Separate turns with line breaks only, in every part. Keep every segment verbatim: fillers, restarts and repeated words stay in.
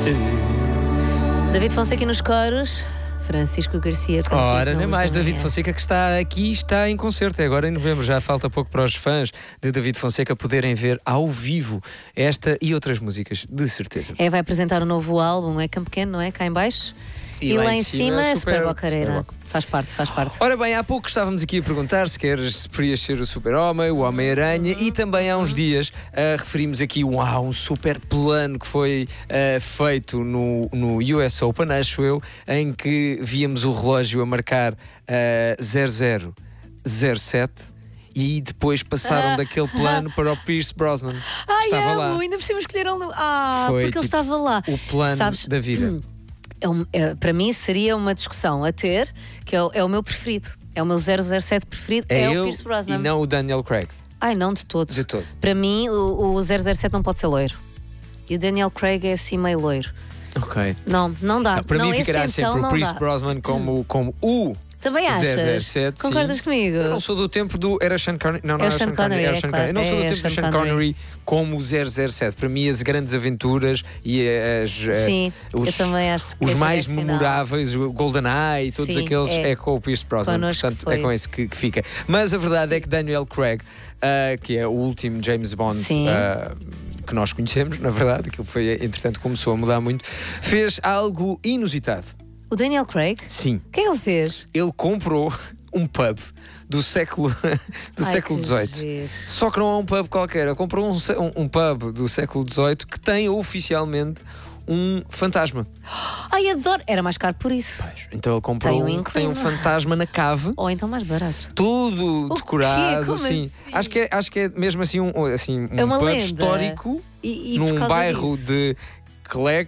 David Fonseca nos coros, Francisco Garcia.
Ora, nem mais, David Fonseca que está aqui, está em concerto, é agora em novembro, já falta pouco para os fãs de David Fonseca poderem ver ao vivo esta e outras músicas, de certeza.
É, vai apresentar um novo álbum, é Campo Pequeno, não é? Cá em baixo. E, e lá, lá em cima, cima Super Bocareira. Faz parte, faz parte.
Ora bem, há pouco estávamos aqui a perguntar se queres se preferias ser o Super-Homem, o Homem-Aranha, uhum. e também há uns dias uh, referimos aqui um, ah, um super plano que foi uh, feito no, no U S Open, acho eu, em que víamos o relógio a marcar uh, zero zero zero sete e depois passaram ah. daquele plano para o Pierce Brosnan.
Ai,
estava
amo,
lá.
Ainda por cima escolheram. Ah,
foi,
porque
tipo,
ele estava lá.
O plano Sabes, da vida. Hum.
É um, é, para mim seria uma discussão a ter, que é o, é o meu preferido. É o meu zero zero sete preferido, é, é o Pierce Brosnan.
E não o Daniel Craig.
Ai, não, de todo.
De todo.
Para mim, o, o zero zero sete não pode ser loiro. E o Daniel Craig é assim meio loiro.
Ok.
Não, não dá.
Não, para
não,
mim ficará
esse,
sempre
então,
o Pierce
dá.
Brosnan como, como o
Também achas?
zero zero sete,
Concordas
sim.
comigo?
Eu não sou do tempo do... Era Sean Connery? Não, não
é
era Sean Connery. Era
é
Sean
claro,
Connery. Eu não sou do
é
tempo do Sean
Connery.
Connery como o zero zero sete. Para mim, as grandes aventuras e as...
Sim,
os,
eu também acho que
os
é
mais memoráveis, o GoldenEye e todos
sim,
aqueles, é,
é
com o Pierce Brosnan. Portanto, é com esse que, que fica. Mas a verdade sim. é que Daniel Craig, uh, que é o último James Bond... Uh, que nós conhecemos, na verdade, aquilo foi, entretanto, começou a mudar muito, fez algo inusitado.
O Daniel Craig?
Sim.
O que é que ele fez?
Ele comprou um pub do século do Ai, século dezoito. Só que não é um pub qualquer. Ele comprou um, um, um pub do século dezoito que tem oficialmente um fantasma.
Ai, adoro! Era mais caro por isso.
Pois, então ele comprou
tem um,
um que tem um fantasma na cave.
Ou então mais barato.
Tudo
o
decorado,
assim.
Acho que, é, acho que é mesmo assim um, assim, um
é uma
pub
lenda.
histórico
e, e
num bairro
disso.
de Clare,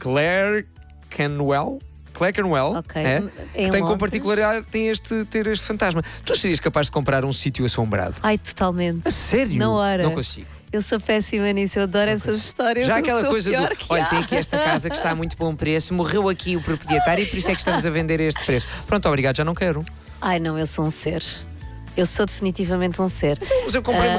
Clerkenwell. Clerkenwell,
okay.
é,
que
tem como particularidade tem este, ter este fantasma. Tu serias capaz de comprar um sítio assombrado?
Ai, totalmente.
A sério?
Na hora.
Não consigo.
Eu sou péssima nisso, eu adoro não essas consigo. histórias.
Já aquela coisa do, olha,
há.
tem aqui esta casa que está a muito bom preço, morreu aqui o proprietário e por isso é que estamos a vender este preço. Pronto, obrigado, já não quero.
Ai não, eu sou um ser. Eu sou definitivamente um ser.
Então, mas eu comprei uh,